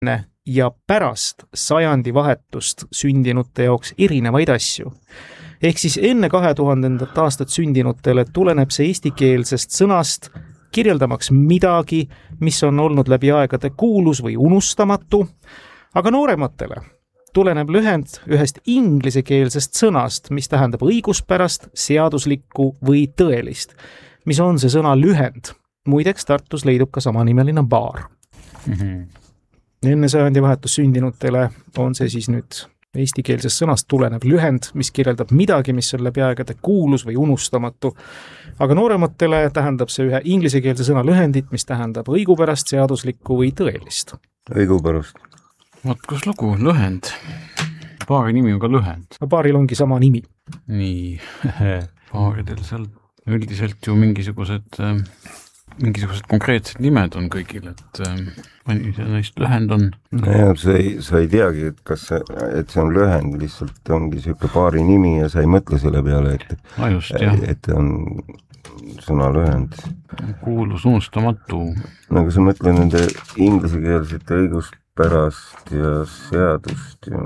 ja pärast sajandivahetust sündinute jaoks erinevaid asju. Ehk siis enne 2000. aastat sündinutele tuleneb see eestikeelsest sõnast kirjeldamaks midagi, mis on olnud läbi aegade kuulus või unustamatu, aga noorematele tuleneb lühend ühest inglisekeelsest sõnast, mis tähendab õiguspärast, seaduslikku või tõelist. Mis on see sõna lühend? Muideks Tartus leidub ka samanimeline baar. Enne sajandivahetus sündinutele on see siis nüüd eestikeelsest sõnast tulenev lühend, mis kirjeldab midagi, mis on läbi aegade kuulus või unustamatu. Aga noorematele tähendab see ühe inglisekeelse sõna lühendit, mis tähendab õigupärast, seaduslikku või tõelist. Õigupärast. Vaat kus lugu, lühend. Baari nimi on ka lühend. Baaril ongi sama nimi. Nii, baaridel seal üldiselt ju mingisugused konkreetsed nimed on kõigil, et neist lühend on. Ja, sa ei teagi, et see on lühend, lihtsalt ongi selline baari nimi ja sa ei mõtle selle peale, et on sõna lühend. Kuulus unustamatu. Nagu sa mõtle nende ingliskeelsete õiguspärast ja seadust ja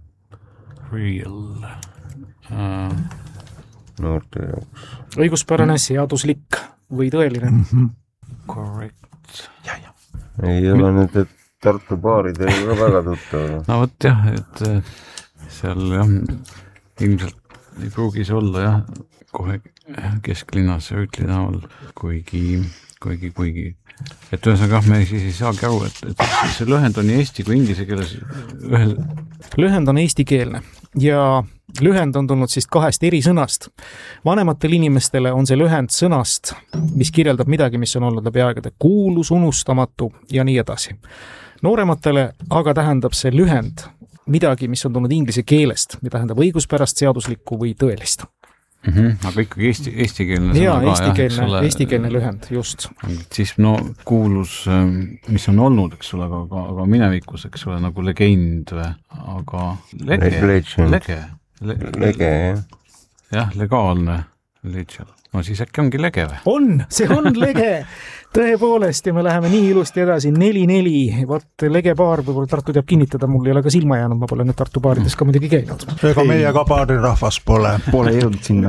real noorte jaoks. Õiguspärane, seaduslik või tõeline. Correct. Ei ole need Tartu baaridel ka väga tuttav. No vot jah, et seal ilmselt ei pruugi see olla jah, kohe kesklinnas Rüütli näol, kuigi. Et ühesõnaga me siis ei saagi aru, et see lühend on nii eesti kui inglise keeles ühel. Lühend on eestikeelne ja lühend on tulnud siis kahest eri sõnast. Vanematel inimestele on see lühend sõnast, mis kirjeldab midagi, mis on olnud läbi aegade kuulus, unustamatu ja nii edasi. Noorematele aga tähendab see lühend midagi, mis on tulnud inglise keelest, mida tähendab õiguspärast, seaduslikku või tõelist. Aga ikkagi eestikeelne sõna. Eestikeelne lühend, just. Siis kuulus, mis on olnud, eks ole, aga minevikus, eks ole, nagu legend või, aga lege, jah. Jah, legaalne legend. No siis äkki ongi lege või? See on lege! Tõepoolest, ja me läheme nii ilusti edasi, 4-4, võt lege baar, võib-olla Tartu teab kinnitada, mul ei ole ka silma jäänud, ma pole nüüd Tartu baarides ka muidugi käinud. Ega meie ka baarirahvas pole jõudnud sinna.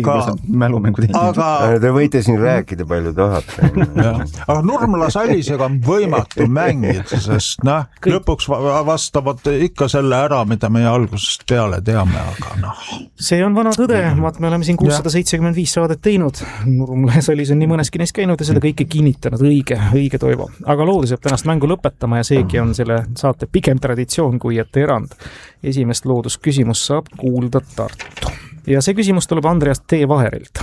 Te võite siin rääkida palju tahate. Aga Nurmla Salisega on võimatu mängida, sest lõpuks vastavad ikka selle ära, mida meie algusest peale teame, aga See on vana tõde, me oleme siin 675 saadet teinud, Nurmla Salis on nii mõneski neist käinud ja seda kõike kinnitanud õige Toivo. Aga loodus jääb tänast mängu lõpetama ja seegi on selle saate pigem traditsioon kui et erand. Esimest loodusküsimust saab kuulda Tartu. Ja see küsimus tuleb Andreas T. Vaherilt.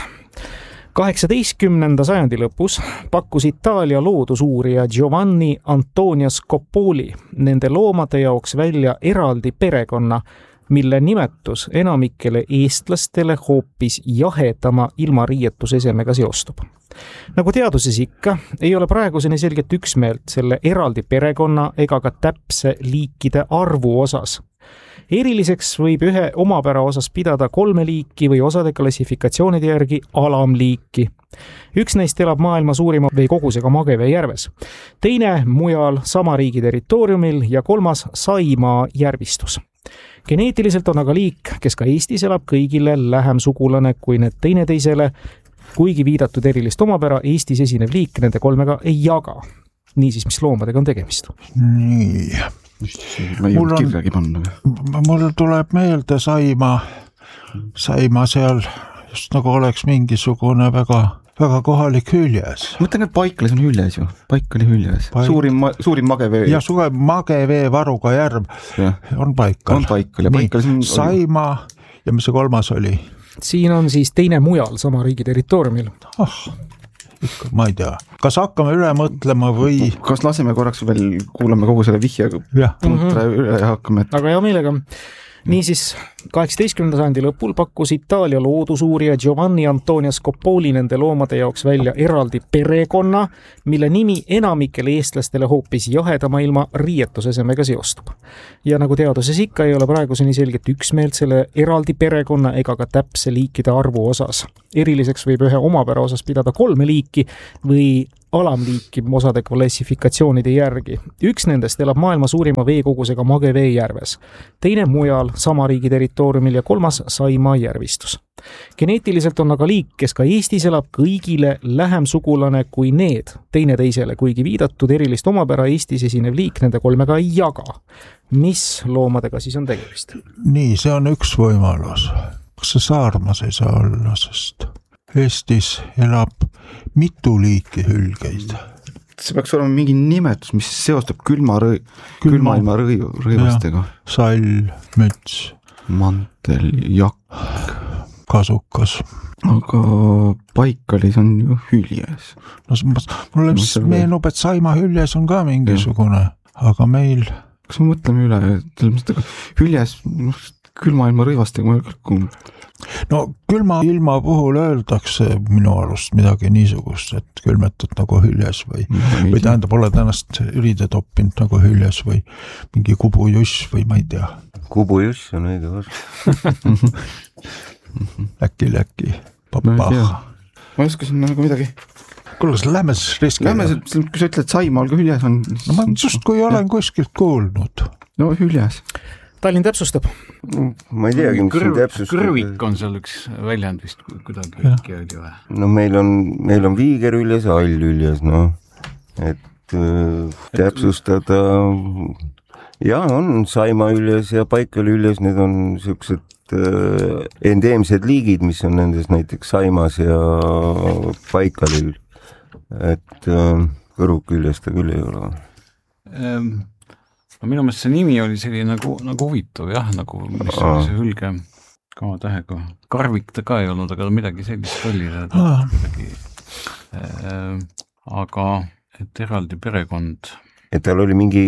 18. sajandi lõpus pakkus Itaalia loodusuurija Giovanni Antonio Scopoli nende loomade jaoks välja eraldi perekonna, mille nimetus enamikele eestlastele hoopis jahedama ilmariietusesemega seostub. Nagu teaduses ikka, ei ole praeguseni selget üksmeelt selle eraldi perekonna ega ka täpse liikide arvu osas. Eriliseks võib ühe omapära osas pidada 3 liiki või osade klassifikatsioonide järgi alamliiki. Üks neist elab maailma suurima veekogusega Magevee järves. Teine mujal sama riigi territooriumil ja 3. Saimaa järvistus. Geneetiliselt on aga liik, kes ka Eestis elab kõigile lähem sugulane kui need teineteisele, kuigi viidatud erilist omapära Eestis esinev liik nende 3 ei jaga. Niisiis, mis loomadega on tegemist? Nii. Ma ei jõudnud kirjagi panna. Mul tuleb meelde Saimaa seal just nagu oleks mingisugune väga kohalik hüljes. Mõtlen, et Paiklis on hüljes ju. Paik oli hüljes. Suurim Magevee. Ja suurim Magevee varuga järv on Paikal. On Paikal ja Paikal. Saimaa ja mis see 3. oli? Siin on siis teine mujal sama riigi territooriumil. Ikka, ma ei tea. Kas hakkame üle mõtlema või... Kas laseme korraks veel, kuulame kogu selle vihja üle ja hakkame... Aga hea meelega. Niisiis, 18. sajandi lõpul pakkus Itaalia loodusuurija Giovanni Antonio Scopoli nende loomade jaoks välja eraldi perekonna, mille nimi enamikele eestlastele hoopis jahedama ilma riietusesemega seostub. Ja nagu teaduses ikka ei ole praeguseni selget üksmeelt selle eraldi perekonna ega ka täpse liikide arvu osas. Eriliseks võib ühe omapära osas pidada 3 liiki või alamliiki osade klassifikatsioonide järgi. Üks nendest elab maailma suurima veekogusega Magevee järves, teine mujal sama riigi territooriumil ja kolmas Saimaa järvistus. Geneetiliselt on aga liik, kes ka Eestis elab, kõigile lähem sugulane kui need teine teisele, kuigi viidatud erilist omapära Eestis esinev liik nende kolmega ei jaga. Mis loomadega siis on tegemist? Nii, see on üks võimalus. Kas see saarmas ei saa olla, sest Eestis elab mitu liiki hülgeid. See peaks olema mingi nimetus, mis seostub külma ilma rõivastega. Sall, müts, mantel, jakk, kasukas. Aga Baikalis on ju hüljes. No, mulle meenub, et Saimaa hüljes on ka mingisugune, aga meil... Kas me mõtleme üle? Hüljes külma ilma rõivastega No külma ilma puhul öeldakse minu arust midagi niisugust, et külmetad nagu hüljes või tähendab, oled ennast üride toppinud nagu hüljes või mingi kubujuss või ma ei tea. Kubujuss on õige vastu. Läki, papah. Ma oskasin nagu midagi. Kuule, kas lähme siis riskile? Kui sa ütled Saimaal ka hüljes on... No ma just kui olen kuskilt kuulnud. No hüljes. Tallinn täpsustab. Ma ei teagi, mis siin täpsustab. Kõrvik on seal üks väljend vist kuidagi õige oli või? No meil on viigerhüljes ja allhüljes, no. Et täpsustada... Ja on Saimaahüljes ja Baikalihüljes, need on sellised endeemsed liigid, mis on nendes näiteks Saimas ja Baikalil. Et kõrvukhüljes ta küll ei ole. Minu meelest see nimi oli selline nagu huvitav, jah, nagu mis oli see hülge K-tähega. Karvik ta ka ei olnud, aga midagi sellist oli. Aga et eraldi perekond... Et tal oli mingi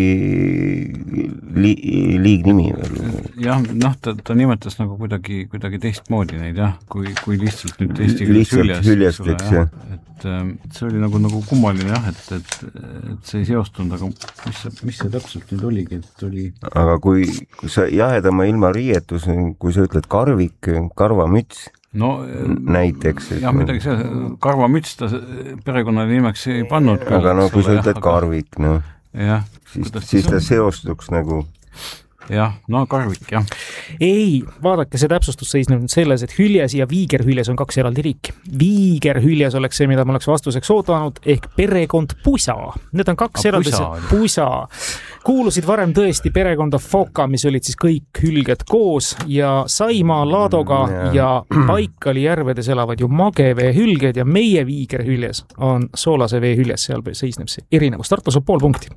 liignimi veel. Jah, ta nimetas nagu kuidagi teistmoodi neid, jah, kui lihtsalt nüüd eesti keeles hüljesteks, jah. Et see oli nagu kummaline, jah, et see ei seostunud, aga mis see täpselt nüüd oligi, et oli... Aga kui sa jahedama ilma riietus, kui sa ütled karvik, karvamüts, no, näiteks. Jah, midagi see, karvamüts ta perekonnale nimeks ei pannud. Aga no kui sa ütled karvik, no. Ja, siis ta seostuks nagu... Jah, no karvik, jah. Ei, vaadake, see täpsustus seisneb selles, et hüljes ja viigerhüljes on kaks eraldi riiki. Viigerhüljes oleks see, mida ma oleks vastuseks ootanud, ehk perekond pusa. Need on kaks eraldi pusa. Kuulusid varem tõesti perekonda Foka, mis olid siis kõik hülged koos ja Saimaa, Laadoga ja Baikali järvedes elavad ju Magevee hülged ja meie viigerhüljes on Soolase vee hüljes, seal seisneb see erinevus. Tartu saab 0,5 punkti.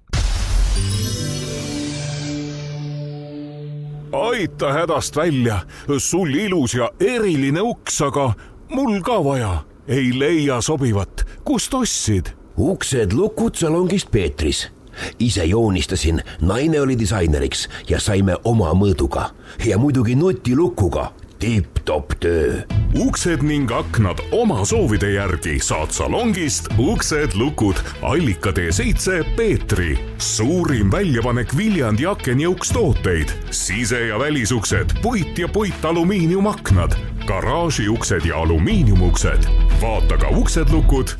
Aita hädast välja, sul ilus ja eriline uks, aga mul ka vaja. Ei leia sobivat. Kust ostsid? Uksed lukud salongist Peetris. Ise joonistasin, naine oli disaineriks ja saime oma mõõduga. Ja muidugi nutilukuga. Tipp-top töö. Uksed ning aknad oma soovide järgi saad salongist Uksed lukud Allika T7 Peetri. Suurim väljavanek Viljandi akenjõukstooteid. Sise- ja välisuksed, puit ja puitalumiiniumaknad, garaažiuksed ja alumiiniumuksed. Vaata ka uksedlukud.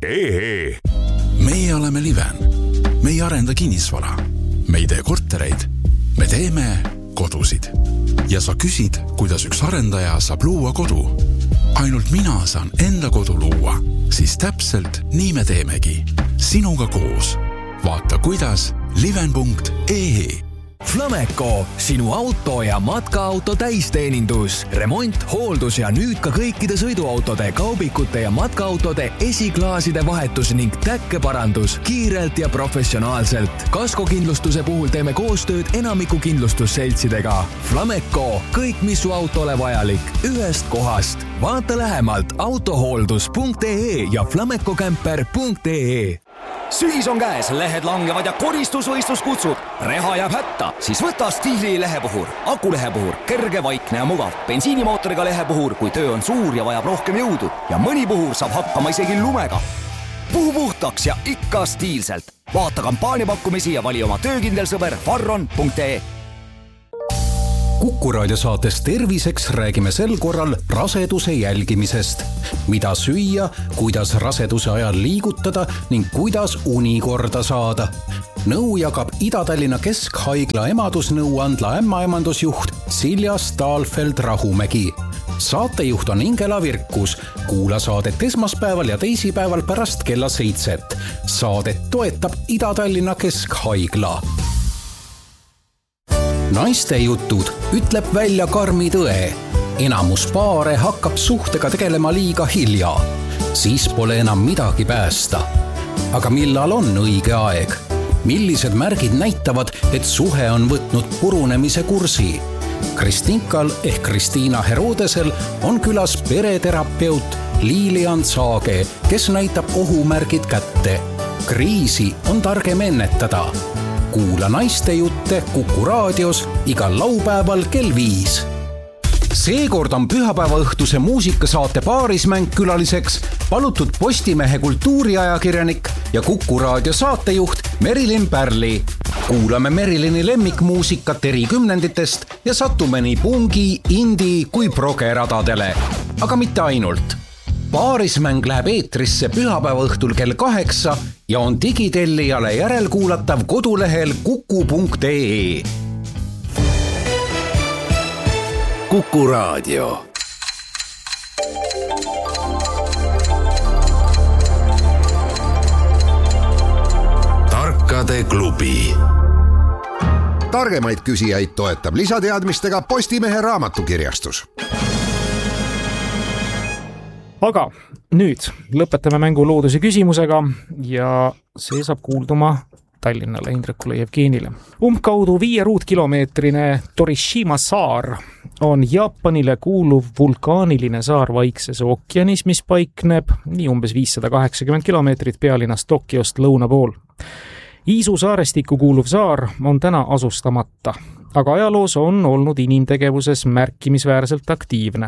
Meie oleme Liven. Me ei arenda kinnisvara. Me ei tee kortereid. Me teeme kodusid. Ja sa küsid, kuidas üks arendaja saab luua kodu. Ainult mina saan enda kodu luua. Siis täpselt nii me teemegi. Sinuga koos. Vaata kuidas liven.ee. Flameco, sinu auto ja matkaauto täisteenindus, remont, hooldus ja nüüd ka kõikide sõiduautode, kaubikute ja matkaautode esiklaaside vahetus ning täkkeparandus kiirelt ja professionaalselt. Kaskokindlustuse puhul teeme koostööd enamiku kindlustusseltsidega. Flameco, kõik mis su autole vajalik, ühest kohast. Vaata lähemalt autohooldus.ee ja flamecocamper.ee. Sügis on käes, lehed langevad ja koristusvõistlus kutsub. Reha jääb hätta, siis võta Stiili lehepuhur. Akulehepuhur, kerge, vaikne ja mugav. Bensiinimootoriga lehepuhur, kui töö on suur ja vajab rohkem jõudu. Ja mõni puhur saab hakkama isegi lumega. Puhu puhtaks ja ikka stiilselt. Vaata kampaaniapakkumisi ja vali oma töökindel sõber farron.ee. Kuku Raadio saates Terviseks räägime sel korral raseduse jälgimisest. Mida süüa, kuidas raseduse ajal liigutada ning kuidas uni korda saada. Nõu jagab Ida-Tallinna Keskhaigla emadusnõuandla ämmaemandusjuht Silja Stahlfeld-Rahumägi. Saatejuht on Ingela Virkus. Kuula saadet esmaspäeval ja teisipäeval pärast kella 7. Saadet toetab Ida-Tallinna Keskhaigla. Naiste jutud ütleb välja karmi tõe. Enamus paare hakkab suhtega tegelema liiga hilja. Siis pole enam midagi päästa. Aga millal on õige aeg? Millised märgid näitavad, et suhe on võtnud purunemise kursi? Kristinkal ehk Kristiina Herodesel on külas pereterapeut Lilian Saage, kes näitab ohumärgid kätte. Kriisi on targem ennetada. Kuula naiste jutte Kuku Raadios igal laupäeval kell 5. Seekord on pühapäeva õhtuse muusikasaate Paarismäng külaliseks palutud Postimehe kultuuriajakirjanik ja Kuku Raadio saatejuht Merilin Pärli. Kuulame Merilini lemmikmuusikat eri kümnenditest ja satume nii pungi, indi kui progeradadele. Aga mitte ainult. Paarismäng läheb eetrisse pühapäeva õhtul kell 8 ja on digitellijale järelkuulatav kodulehel kuku.ee. Kuku Raadio. Tarkade klubi. Targemaid küsijaid toetab lisateadmistega Postimehe raamatukirjastus. Aga nüüd lõpetame mängu looduse küsimusega ja see saab kuulduma Tallinnale, Indrekule ja Jevgenile. Umbkaudu 5 ruutkilomeetrine Torishima saar on Jaapanile kuuluv vulkaaniline saar Vaikses ookeanis, mis paikneb nii umbes 580 kilomeetrit pealinnast Tokyost lõuna pool. Iisu saarestikku kuuluv saar on täna asustamata, aga ajaloos on olnud inimtegevuses märkimisväärselt aktiivne.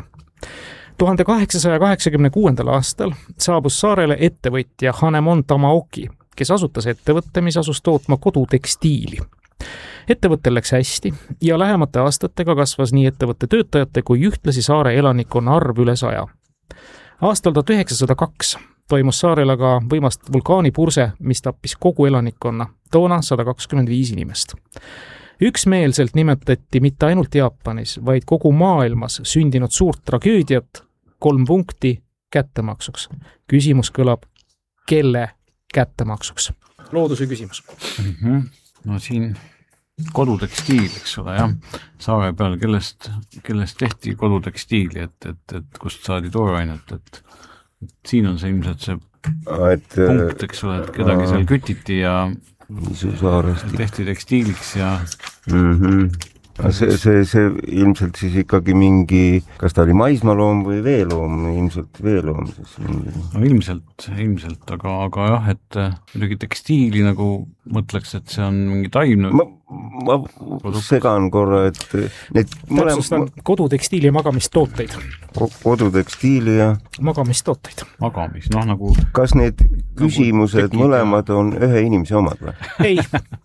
1886. aastal saabus saarele ettevõtja Hanemon Tamaoki, kes asutas ettevõtte, mis asus tootma kodutekstiili. Ettevõttel läks hästi ja lähemate aastatega kasvas nii ettevõtte töötajate kui ühtlasi saare elanikkonna arv üle 100. Aastal 1902 toimus saarel aga võimast vulkaanipurse, mis tappis kogu elanikkonna, toona 125 inimest. Üksmeelselt nimetati mitte ainult Jaapanis, vaid kogu maailmas sündinud suurt tragöödiat 3 punkti kättemaksuks. Küsimus kõlab, kelle kättemaksuks? Looduse küsimus. No siin kodutekstiil, eks ole, jah. Saare peal, kellest tehti kodutekstiili, et kust saadi toorainet, et siin on see ilmselt see punkt, eks ole, et kedagi seal kütiti ja tehti tekstiiliks ja see ilmselt siis ikkagi mingi, kas ta oli maismaloom või veeloom, ilmselt veeloom siis mingi. No ilmselt, aga jah, et midagi tekstiili nagu mõtleks, et see on mingi taimne. Ma segan korra, et need täpsustan kodutekstiili ja magamistooteid. Kodutekstiili ja magamistooteid. Magamis, noh nagu. Kas need küsimused nagu mõlemad on ühe inimese omad või? Ei.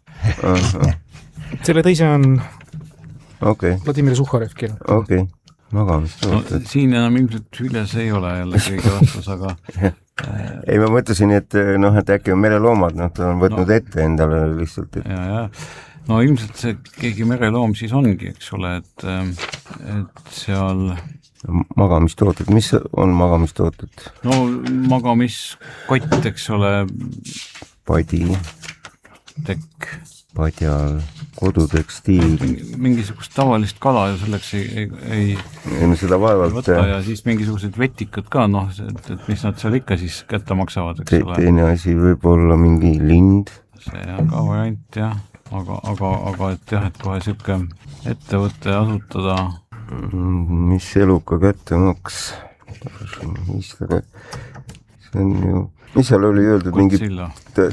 Selle teise on Vladimir Suhharevkil. Magamistooted. No, siin enam ilmselt üles ei ole jälle kõige vastus, aga ei, ma mõtlesin, et äkki on mereloomad, ta on võtnud ette endale lihtsalt. Ja. No ilmselt see keegi mereloom siis ongi, eks ole, et seal magamistooted, mis on magamistooted? No magamiskott, eks ole. Padi. Tekk. Padjal, kodutekstiil. Mingisugust tavalist kala ju selleks ei seda vaevalt võtta ja siis mingisugused vetikad ka, et mis nad seal ikka siis kätte maksavad, eks ole. Teine asi võib olla mingi lind. See on ka variant, jah. Aga et jah, et kohe siuke ettevõtte asutada. Mis eluka kätte maks? See on ju, mis seal oli öeldud? Godzilla.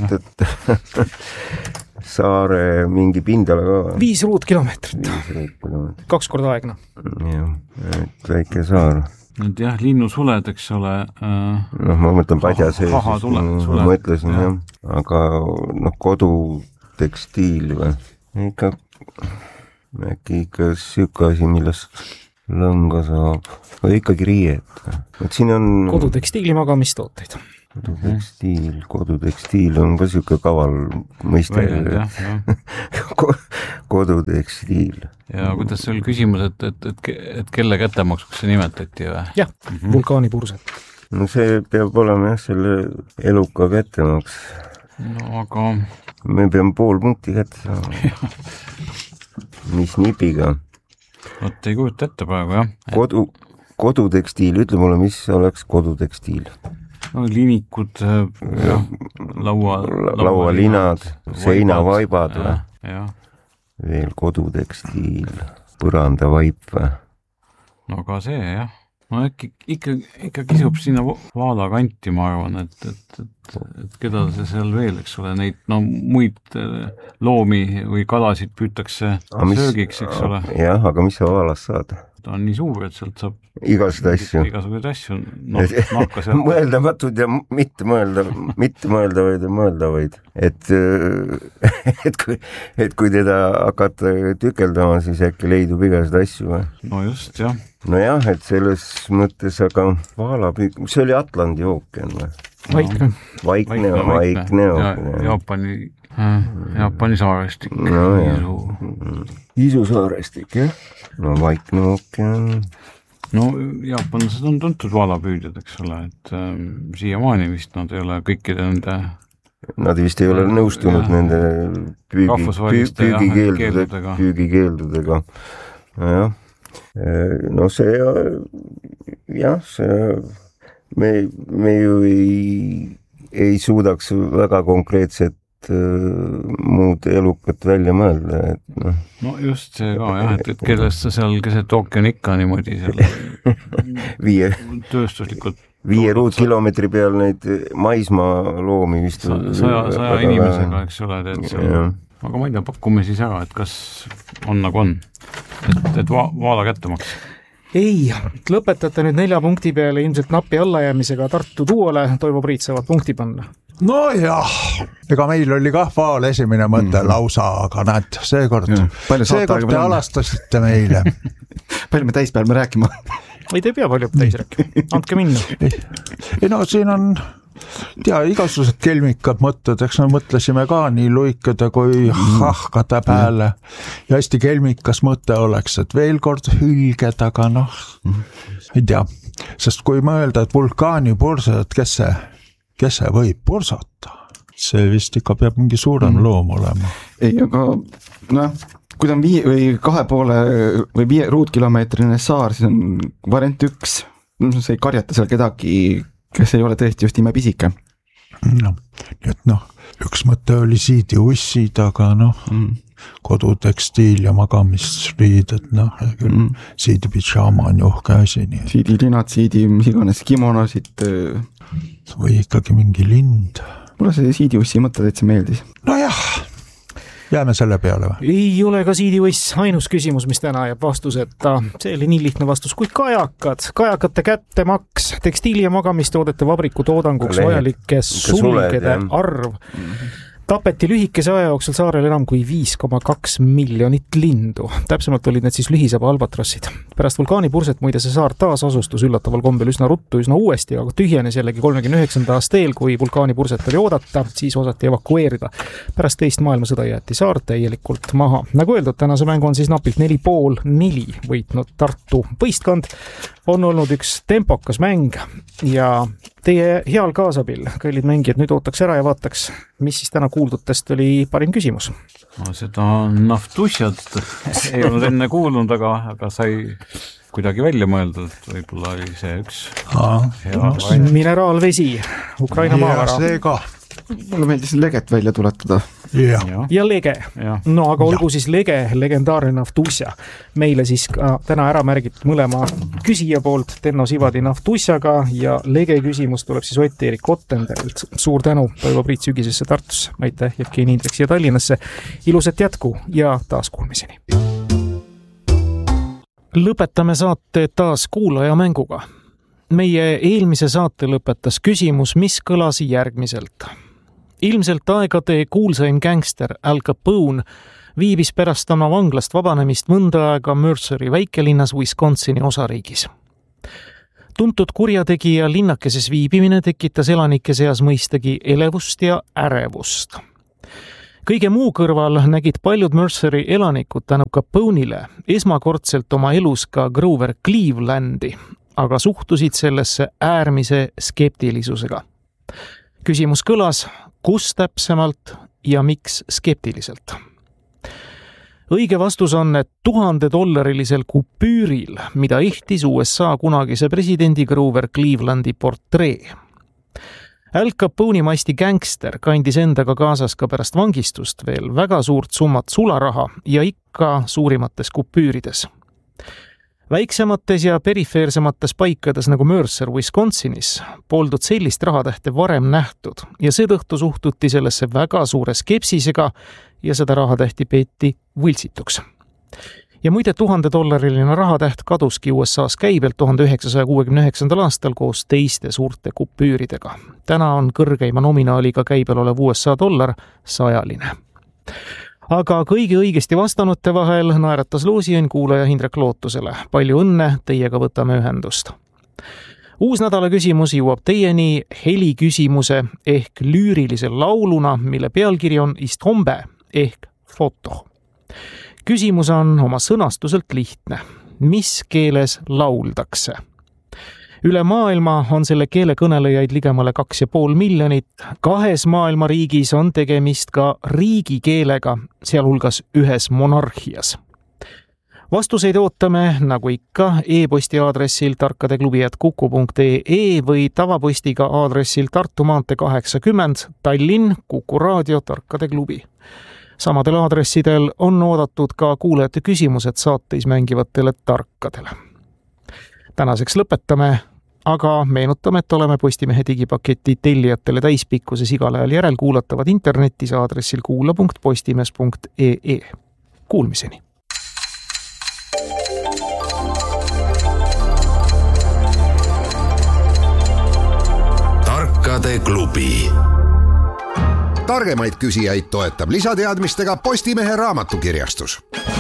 Saare mingi pindala ka. 5 ruutkilomeetrit. 2 korda aegna. Jah, väike saar. Et jah, linnusuled, eks ole. Ma mõtlen padja sees. Ma mõtlesin, jah. Aga kodutekstiil või? Ikka äkki ikka siuke asi, millest lõnga saab, või ikkagi riiet. Et siin on kodutekstiili magamistooteid. Kodutekstiil on ka siuke kaval mõiste. Kodutekstiil. Ja kuidas see oli küsimus, et kelle kättemaksuks see nimetati või? Jah, vulkaanipurset. No see peab olema jah, selle eluka kättemaks. No aga me peame pool punkti kätte saama. Mis nipiga? Vot ei kujuta ette praegu, jah. Kodutekstiil, ütle mulle, mis oleks kodutekstiil? No linikud, laualinad, seinavaibad või? Jah. Veel kodutekstiil, põrandavaip või? No ka see, jah. No ikka kisub sinna vaala kanti, ma arvan, et keda see seal veel, eks ole, neid muid loomi või kalasid püütakse söögiks, eks ole. Jah, aga mis sa vaalast saad? Ta on nii suur, et sealt saab igasuguseid asju. Mõeldamatud ja mitte mõeldavaid ja mõeldavaid. Et kui teda hakata tükeldama, siis äkki leidub igasuguseid asju või? No just, jah. No jah, et selles mõttes, aga vaalapüük, see oli Atlandi ookean või? Vaikne ookean. Jaapani saarestik. No jah. Isu saarestik, jah. No Vaikne ookean. No jaapanlased on tuntud vaalapüüdjad, eks ole, et siiamaani vist nad ei ole kõikide nende Nad vist ei ole nõustunud nende püügikeeldudega. Jah. No see me ju ei suudaks väga konkreetset muud elukat välja mõelda. No just see ka, jah, et kellest sa seal keset ookean ikka niimoodi seal tööstuslikult 5 ruutkilomeetri peal neid maismaa loomi vist 100 inimesega, eks ole, aga ma ei tea, pakume siis ära, et kas on nagu on, et vaala kättemaks. Ei, lõpetate nüüd 4 punkti peale ilmselt napi allajäämisega Tartu duole, Toivo Priit saavad punkti panna. No jah, ega meil oli ka vaal esimene mõte lausa, aga näed, seekord te alastasite meile. Palju me täis peame rääkima? Ei, te ei pea palju täis rääkima, andke minna. Ei no siin on igasugused kelmikad mõtted, eks me mõtlesime ka nii luikade kui hahkade peale ja hästi kelmikas mõte oleks, et veel kord hülged, aga ei tea, sest kui mõelda, et vulkaanipurset, kes see võib pursata, see vist ikka peab mingi suurem loom olema. Ei, aga kui ta on 2,5 või 5 ruutkilomeetrine saar, siis on variant 1. See ei karjata seal kedagi, kes ei ole tõesti just imepisike. Nii et üks mõte oli siidiussid, aga kodutekstiil ja magamisriided, siidipidžaama on juhke asi. Siidilinad, mis iganes kimonosid. Või ikkagi mingi lind. Mulle see siidiussi mõte täitsa meeldis. No jah. Jääme selle peale või? Ei ole ka siidiuiss ainus küsimus, mis täna jääb vastuseta. See oli nii lihtne vastus kui kajakad. Kajakate kättemaks, tekstiili- ja magamistoodete vabriku toodanguks vajalike sulgede arv. Tapeti lühikese aja jooksul saarel enam kui 5,2 miljonit lindu. Täpsemalt olid need siis lühisaba albatrossid. Pärast vulkaanipurset muide see saar taas asustus üllataval kombel üsna ruttu, üsna uuesti, aga tühjenes jällegi 39. aasta eel, kui vulkaanipurset oli oodata, siis osati evakueerida. Pärast teist maailmasõda jäeti saar täielikult maha. Nagu öeldud, tänase mängu on siis napilt 4,5-4 võitnud Tartu võistkond. On olnud üks tempokas mäng ja teie heal kaasabil, kallid mängijad, nüüd ootaks ära ja vaataks, mis siis täna kuuldutest oli parim küsimus. No seda naftusjat ei olnud enne kuulnud, aga sai kuidagi välja mõeldud, võib-olla oli see üks mineraalvesi, Ukraina maavara. See ka. Mulle meeldis leget välja tuletada. Ja lege. No aga olgu siis lege, legendaarne naftusja. Meile siis ka täna ära märgitud mõlema küsija poolt Tenno Sivadi naftusjaga ja lege küsimus tuleb siis Ott-Erik Ottenderilt. Suur tänu Toivo Priit sügisesse Tartusse. Aitäh Jevgeni Indrek siia Tallinnasse. Ilusat jätku ja taas kuulmiseni. Lõpetame saate taas kuulaja mänguga. Meie eelmise saate lõpetas küsimus, mis kõlas järgmiselt. Ilmselt aegade kuulsaim gängster Al Capone viibis pärast oma vanglast vabanemist mõnda aega Merceri väikelinnas Wisconsini osariigis. Tuntud kurjategija linnakeses viibimine tekitas elanike seas mõistagi elevust ja ärevust. Kõige muu kõrval nägid paljud Merceri elanikud tänu Capone'ile esmakordselt oma elus ka Grover Clevelandi, aga suhtusid sellesse äärmise skeptilisusega. Küsimus kõlas, kus täpsemalt ja miks skeptiliselt? Õige vastus on, et $1000 kupüüril, mida ehtis USA kunagise presidendi Grover Clevelandi portree. Al Capone masti gängster kandis endaga kaasas ka pärast vangistust veel väga suurt summat sularaha ja ikka suurimates kupüürides. Väiksemates ja perifeersemates paikades nagu Mercer Wisconsinis poldud sellist rahatähte varem nähtud ja seetõttu suhtuti sellesse väga suure skepsisega ja seda rahatähti peeti võltsituks. Ja muide $1000 rahatäht kaduski USA's käibelt 1969. aastal koos teiste suurte kupüüridega. Täna on kõrgeima nominaaliga käibel olev USA dollar 100. Aga kõigi õigesti vastanute vahel naeratas loosiõnn kuulaja Hindrek Lootusele. Palju õnne, teiega võtame ühendust. Uus nädala küsimus jõuab teieni heliküsimuse ehk lüürilise lauluna, mille pealkiri on Istombe ehk foto. Küsimus on oma sõnastuselt lihtne. Mis keeles lauldakse? Üle maailma on selle keele kõnelejaid ligemale 2,5 miljonit. 2 maailma riigis on tegemist ka riigikeelega, sealhulgas ühes monarhias. Vastuseid ootame, nagu ikka, e-posti aadressil tarkadeklubi@kuku.ee või tavapostiga aadressil Tartu maantee 80 Tallinn, Kuku raadio, Tarkade klubi. Samadel aadressidel on oodatud ka kuulajate küsimused saateis mängivatele tarkadele. Tänaseks lõpetame, aga meenutame, et oleme Postimehe digipaketi tellijatele täispikkuses igal ajal järelkuulatavad internetis aadressil kuula.postimees.ee. Kuulmiseni! Tarkade klubi. Targemaid küsijaid toetab lisateadmistega Postimehe raamatukirjastus.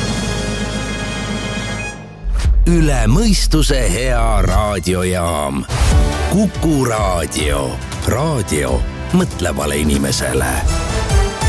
Üle mõistuse hea raadiojaam. Kuku raadio. Raadio mõtlevale inimesele.